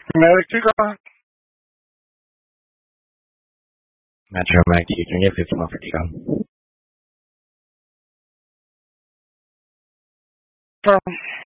Mexico. Metro Mike, you can get 51 for Tico.